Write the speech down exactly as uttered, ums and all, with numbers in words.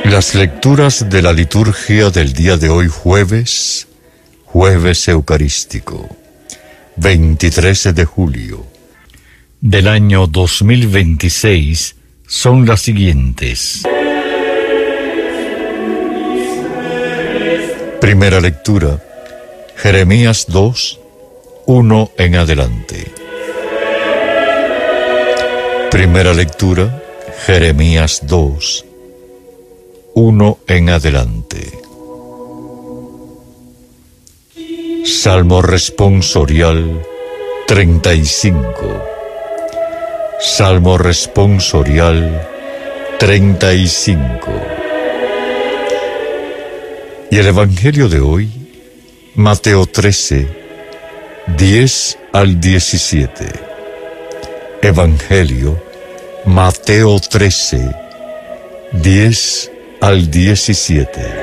Las lecturas de la liturgia del día de hoy, jueves, jueves eucarístico, veintitrés de julio del año dos mil veintiséis, son las siguientes. Primera lectura, Jeremías dos, uno en adelante. Primera lectura, Jeremías dos, uno en adelante. Salmo responsorial treinta y cinco. Salmo responsorial treinta y cinco. Y el Evangelio de hoy, Mateo trece, diez al diecisiete. Evangelio, Mateo trece, diez al diecisiete.